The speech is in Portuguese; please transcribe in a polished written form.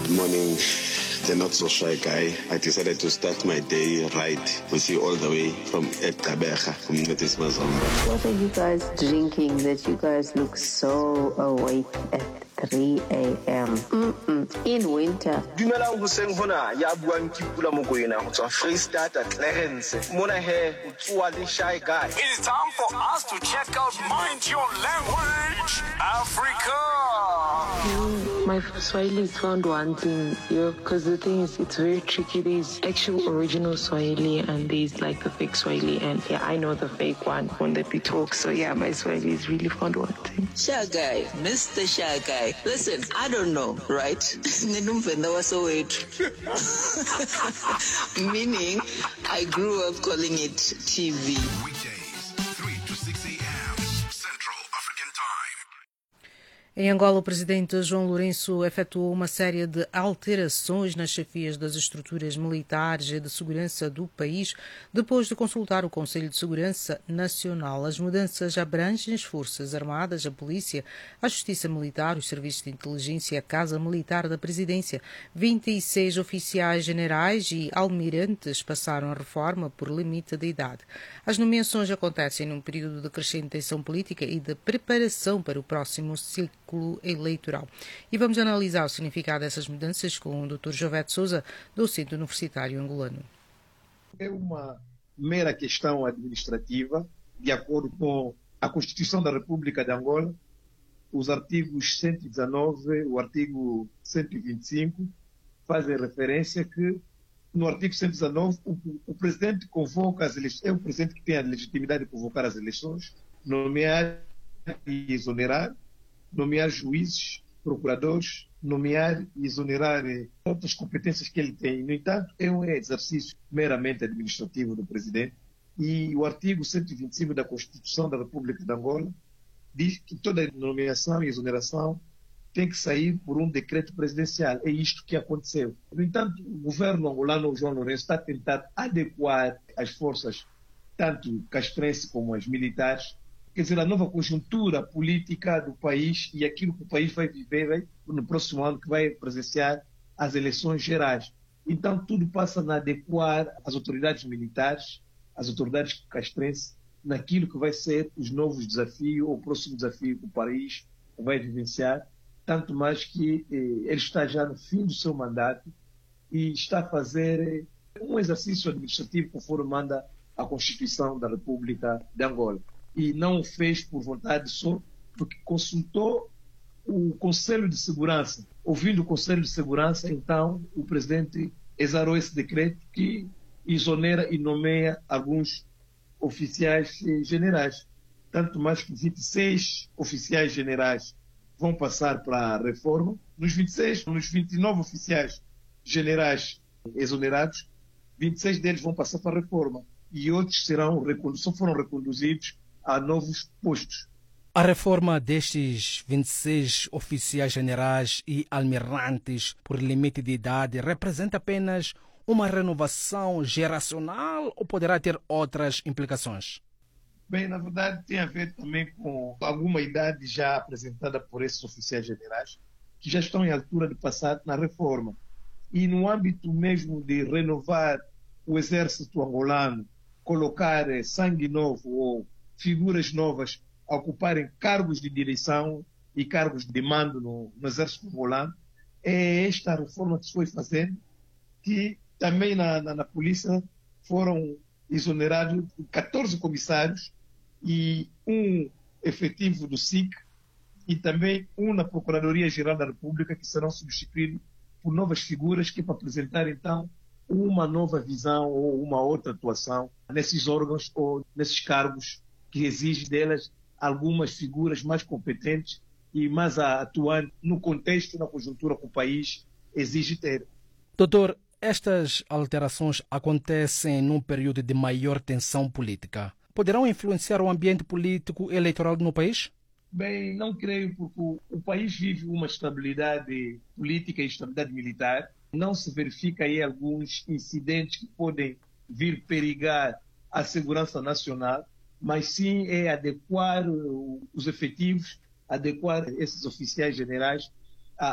morning, the not so shy guy. I decided to start my day right with you all the way from Ekabeja, from Netis Mazomba. What are you guys drinking that you guys look so awake at 3 a.m. In winter? Dumela Hussein Hona ya buang ke Pula Mokoena go tswa Freestata Clarence. Mona he utswa le shy guy. It is time for us to check out Mind Your Language Africa. My Swahili is found wanting, because the thing is, it's very tricky. There's actual original Swahili and there's like the fake Swahili, and yeah, I know the fake one when they be talk. So yeah, my Swahili is really found wanting. Shy guy, Mr. Shy guy. Listen, I don't know, right? Meaning, I grew up calling it TV. Weekdays, 3 to 6 a.m. Central African Time. Em Angola, o presidente João Lourenço efetuou uma série de alterações nas chefias das estruturas militares e de segurança do país, depois de consultar o Conselho de Segurança Nacional. As mudanças abrangem as Forças Armadas, a Polícia, a Justiça Militar, os Serviços de Inteligência e a Casa Militar da Presidência. 26 oficiais generais e almirantes passaram a reforma por limite de idade. As nomeações acontecem num período de crescente tensão política e de preparação para o próximo ciclo eleitoral. E vamos analisar o significado dessas mudanças com o Dr. Jovete Sousa, docente universitário angolano. É uma mera questão administrativa, de acordo com a Constituição da República de Angola, os artigos 119, o artigo 125, fazem referência que, no artigo 119, o presidente convoca as eleições, é o presidente que tem a legitimidade de convocar as eleições, nomear e exonerar, nomear juízes, procuradores, nomear e exonerar outras competências que ele tem. No entanto, é um exercício meramente administrativo do presidente, e o artigo 125 da Constituição da República de Angola diz que toda nomeação e exoneração tem que sair por um decreto presidencial. É isto que aconteceu. No entanto, o governo angolano, João Lourenço, está a tentar adequar as forças, tanto castrense como as militares, quer dizer, a nova conjuntura política do país e aquilo que o país vai viver no próximo ano, que vai presenciar as eleições gerais. Então, tudo passa a adequar as autoridades militares, as autoridades castrenses, naquilo que vai ser os novos desafios, ou o próximo desafio que o país vai vivenciar, tanto mais que ele está já no fim do seu mandato e está a fazer um exercício administrativo conforme manda a Constituição da República de Angola. E não o fez por vontade só, porque consultou o Conselho de Segurança. Ouvindo o Conselho de Segurança, então, o presidente exarou esse decreto que exonera e nomeia alguns oficiais generais. Tanto mais que 26 oficiais generais vão passar para a reforma. Nos 29 oficiais generais exonerados, 26 deles vão passar para a reforma. E outros só foram reconduzidos a novos postos. A reforma destes 26 oficiais generais e almirantes por limite de idade representa apenas uma renovação geracional ou poderá ter outras implicações? Bem, na verdade tem a ver também com alguma idade já apresentada por esses oficiais generais, que já estão em altura de passar na reforma. E no âmbito mesmo de renovar o exército angolano, colocar sangue novo ou figuras novas a ocuparem cargos de direção e cargos de mando no exército angolano, é esta reforma que se foi fazendo, que também na polícia foram exonerados 14 comissários e um efetivo do SIC e também um na Procuradoria-Geral da República, que serão substituídos por novas figuras que para apresentar então uma nova visão ou uma outra atuação nesses órgãos ou nesses cargos que exige delas algumas figuras mais competentes e mais atuantes no contexto, na conjuntura que o país exige ter. Doutor, estas alterações acontecem num período de maior tensão política. Poderão influenciar o ambiente político eleitoral no país? Bem, não creio, porque o país vive uma estabilidade política e estabilidade militar. Não se verifica aí alguns incidentes que podem vir perigar a segurança nacional, mas sim é adequar os efetivos, adequar esses oficiais generais